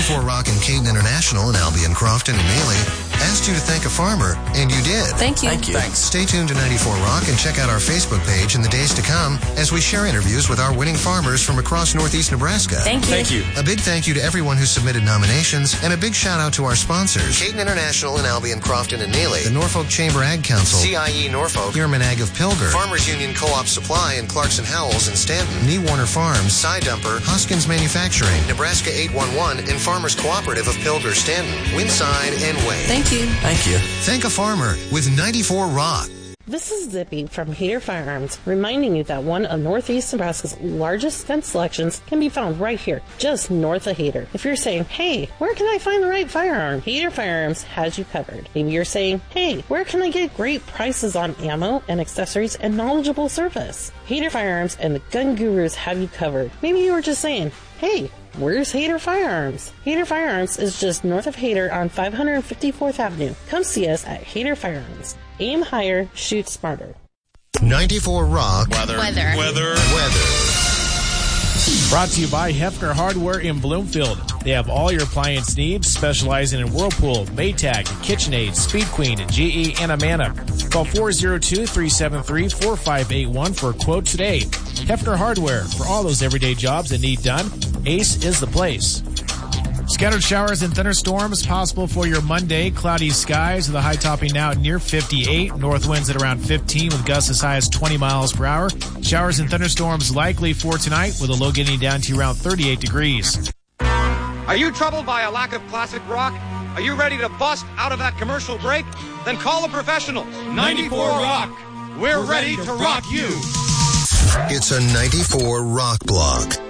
94 Rock and Caden International in Albion, Crofton, and Neely asked you to thank a farmer, and you did. Thank you. Thanks. Stay tuned to 94 Rock and check out our Facebook page in the days to come as we share interviews with our winning farmers from across Northeast Nebraska. Thank you. A big thank you to everyone who submitted nominations, and a big shout out to our sponsors: Caden International in Albion, Crofton, and Neely, the Norfolk Chamber Ag Council, CIE Norfolk, Yearman Ag of Pilger, Farmers Union Co-op Supply in Clarkson Howells and Stanton, Nee Warner Farms, Cy Dumper, Hoskins Manufacturing, Nebraska 811, and Farmers Cooperative of Pilger, Stanton, Winside, and Wayne. Thank you. Thank you. Thank a farmer with 94 Rock. This is Zippy from Hader Firearms, reminding you that one of Northeast Nebraska's largest gun selections can be found right here, just north of Hader. If you're saying, hey, where can I find the right firearm? Hader Firearms has you covered. Maybe you're saying, hey, where can I get great prices on ammo and accessories and knowledgeable service? Hader Firearms and the Gun Gurus have you covered. Maybe you were just saying, hey, where's Hader Firearms? Hader Firearms is just north of Hader on 554th Avenue. Come see us at Hader Firearms. Aim higher, shoot smarter. 94 Rock. Weather. Brought to you by Hefner Hardware in Bloomfield. They have all your appliance needs, specializing in Whirlpool, Maytag, KitchenAid, Speed Queen, GE, and Amana. Call 402-373-4581 for a quote today. Hefner Hardware, for all those everyday jobs that need done, Ace is the place. Scattered showers and thunderstorms possible for your Monday. Cloudy skies with a high topping now near 58. North winds at around 15 with gusts as high as 20 miles per hour. Showers and thunderstorms likely for tonight with a low getting down to around 38 degrees. Are you troubled by a lack of classic rock? Are you ready to bust out of that commercial break? Then call a professional. 94 Rock. We're ready to rock you. It's a 94 Rock block.